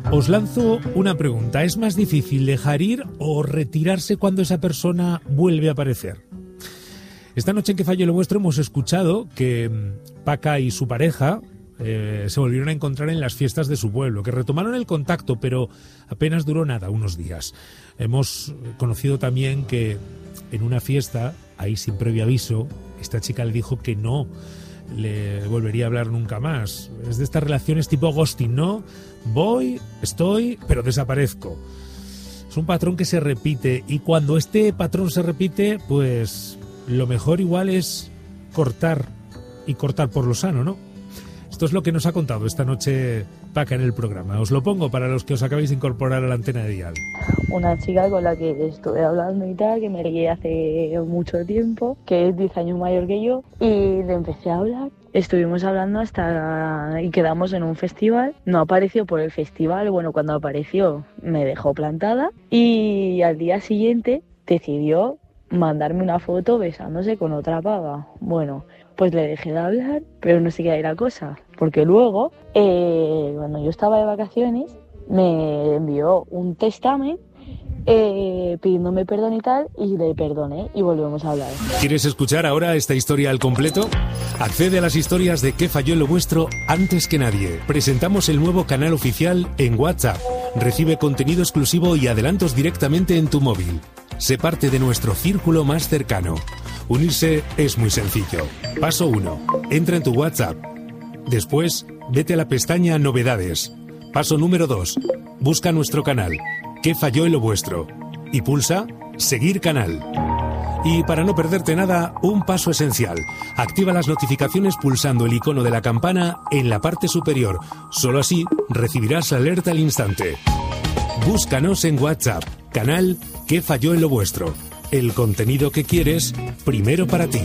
Os lanzo una pregunta. ¿Es más difícil dejar ir o retirarse cuando esa persona vuelve a aparecer? Esta noche en Que Fallo lo Vuestro hemos escuchado que Paca y su pareja se volvieron a encontrar en las fiestas de su pueblo, que retomaron el contacto, pero apenas duró nada, unos días. Hemos conocido también que en una fiesta, ahí sin previo aviso, esta chica le dijo que no le volvería a hablar nunca más. Es de estas relaciones tipo ghosting, ¿no? Voy, estoy, pero desaparezco. Es un patrón que se repite, y cuando este patrón se repite, pues lo mejor igual es cortar, y cortar por lo sano, ¿no? Esto es lo que nos ha contado esta noche Paca en el programa. Os lo pongo para los que os acabéis de incorporar a la antena de Dial. Una chica con la que estuve hablando y tal, que me ligué hace mucho tiempo, que es 10 años mayor que yo, y le empecé a hablar. Estuvimos hablando hasta y quedamos en un festival. No apareció por el festival, bueno, cuando apareció me dejó plantada, y al día siguiente decidió mandarme una foto besándose con otra pava. Bueno, pues le dejé de hablar, pero no sé qué era cosa, porque luego, cuando yo estaba de vacaciones, me envió un testamen pidiéndome perdón y tal, y le perdoné y volvemos a hablar. ¿Quieres escuchar ahora esta historia al completo? Accede a las historias de Que Falló en lo Vuestro antes que nadie. Presentamos el nuevo canal oficial en WhatsApp. Recibe contenido exclusivo y adelantos directamente en tu móvil. Sé parte de nuestro círculo más cercano. Unirse es muy sencillo. Paso 1. Entra en tu WhatsApp. Después, vete a la pestaña Novedades. Paso número 2. Busca nuestro canal. ¿Qué falló en lo vuestro? Y pulsa Seguir canal. Y para no perderte nada, un paso esencial. Activa las notificaciones pulsando el icono de la campana en la parte superior. Solo así recibirás alerta al instante. Búscanos en WhatsApp. Canal ¿Qué falló en lo vuestro? El contenido que quieres, primero para ti.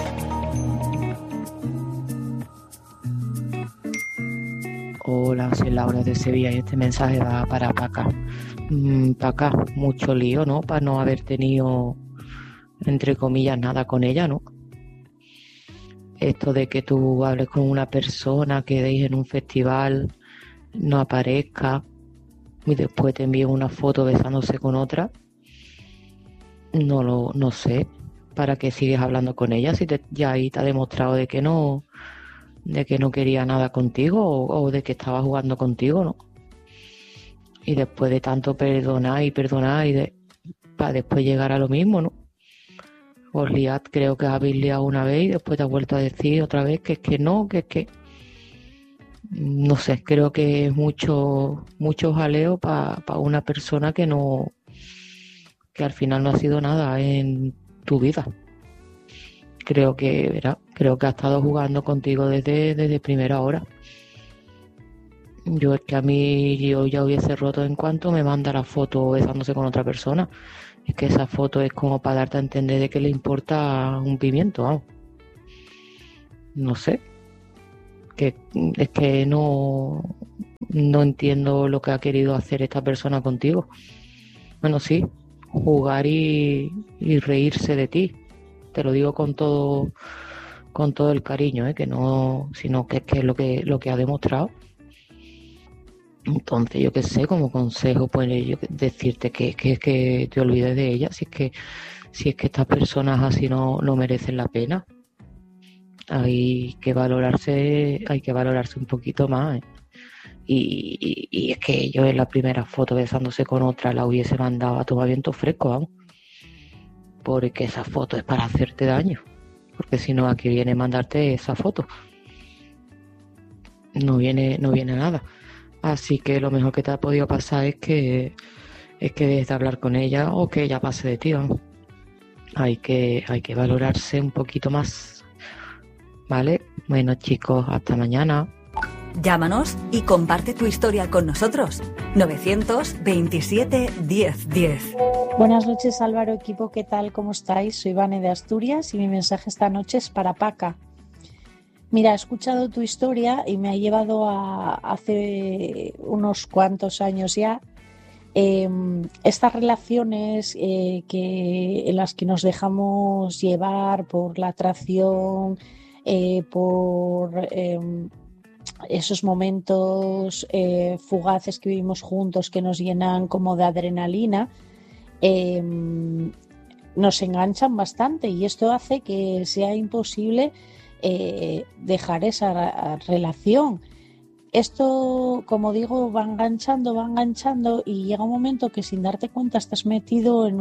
Hola, soy Laura de Sevilla y este mensaje va para Paca. Paca, mucho lío, ¿no? Para no haber tenido, entre comillas, nada con ella, ¿no? Esto de que tú hables con una persona, quedéis en un festival, no aparezca y después te envíe una foto besándose con otra. No sé para qué sigues hablando con ella si ya ahí te ha demostrado de que no quería nada contigo o de que estaba jugando contigo, ¿no? Y después de tanto perdonar y para después llegar a lo mismo, ¿no? Os liad, creo que habéis liado una vez y después te has vuelto a decir otra vez que es que no, que es que... No sé, creo que es mucho jaleo para una persona que al final no ha sido nada en tu vida. Creo que ha estado jugando contigo desde primera hora. Yo es que yo ya hubiese roto en cuanto me manda la foto besándose con otra persona. Es que esa foto es como para darte a entender de que le importa un pimiento, vamos. No sé. Es que no entiendo lo que ha querido hacer esta persona contigo. Bueno, sí, jugar y reírse de ti. Te lo digo con todo el cariño, que no, sino que es que es lo que ha demostrado. Entonces, yo qué sé, como consejo, pues yo decirte que te olvides de ella, si es que estas personas así no merecen la pena. Hay que valorarse un poquito más, Y es que yo en la primera foto besándose con otra la hubiese mandado a tomar viento fresco, vamos. Porque esa foto es para hacerte daño. Porque si no, aquí viene a mandarte esa foto. No viene nada. Así que lo mejor que te ha podido pasar es que dejes de hablar con ella o que ella pase de ti, ¿no? Hay que valorarse un poquito más, ¿vale? Bueno, chicos, hasta mañana. Llámanos y comparte tu historia con nosotros. 927 1010. Buenas noches, Álvaro, equipo, ¿qué tal? ¿Cómo estáis? Soy Vane de Asturias y mi mensaje esta noche es para Paca. Mira, he escuchado tu historia y me ha llevado a hace unos cuantos años ya. Estas relaciones en las que nos dejamos llevar por la atracción, por esos momentos fugaces que vivimos juntos, que nos llenan como de adrenalina, nos enganchan bastante, y esto hace que sea imposible dejar esa relación. Esto, como digo, va enganchando, y llega un momento que sin darte cuenta estás metido en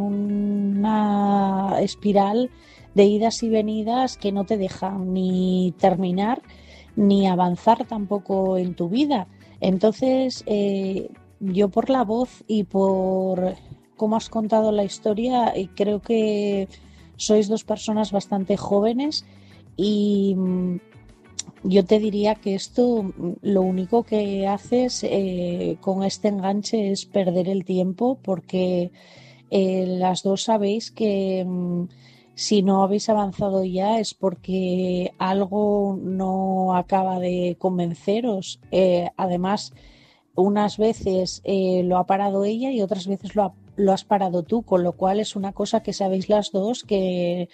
una espiral de idas y venidas que no te dejan ni terminar ni avanzar tampoco en tu vida. Entonces, yo, por la voz y por cómo has contado la historia, creo que sois dos personas bastante jóvenes, y yo te diría que esto, lo único que haces con este enganche es perder el tiempo, porque las dos sabéis que si no habéis avanzado ya es porque algo no acaba de convenceros. Además, unas veces lo ha parado ella y otras veces lo has parado tú, con lo cual es una cosa que sabéis las dos, que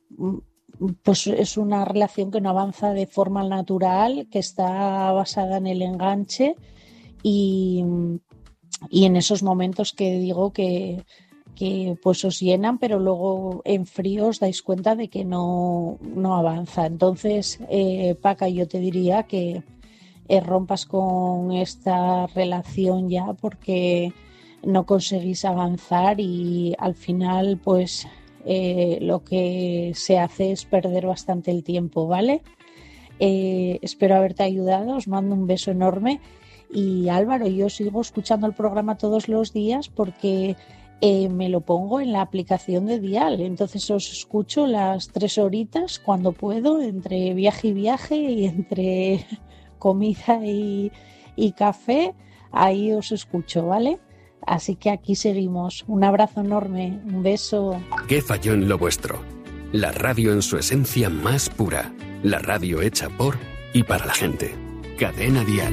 pues es una relación que no avanza de forma natural, que está basada en el enganche y en esos momentos que digo que pues os llenan, pero luego en frío os dais cuenta de que no avanza. Entonces, Paca, yo te diría que rompas con esta relación ya, porque no conseguís avanzar y al final pues lo que se hace es perder bastante el tiempo, ¿vale? Espero haberte ayudado, os mando un beso enorme. Y Álvaro, yo sigo escuchando el programa todos los días porque me lo pongo en la aplicación de Dial, entonces os escucho las 3 horitas cuando puedo, entre viaje y viaje y entre comida y café, ahí os escucho, ¿vale? Así que aquí seguimos. Un abrazo enorme, un beso. ¿Qué falló en lo vuestro? La radio en su esencia más pura. La radio hecha por y para la gente. Cadena Dial.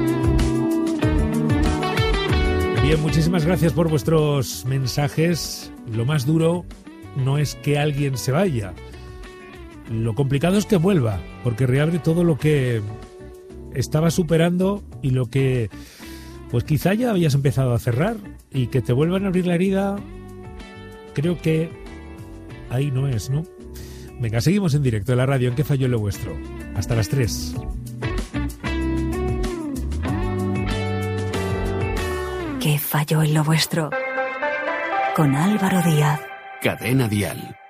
Bien, muchísimas gracias por vuestros mensajes. Lo más duro no es que alguien se vaya. Lo complicado es que vuelva, porque reabre todo lo que estaba superando y lo que pues quizá ya habías empezado a cerrar, y que te vuelvan a abrir la herida, creo que ahí no es, ¿no? Venga, seguimos en directo en la radio en ¿Qué falló en lo vuestro? Hasta las 3. ¿Qué falló en lo vuestro? Con Álvaro Díaz. Cadena Dial.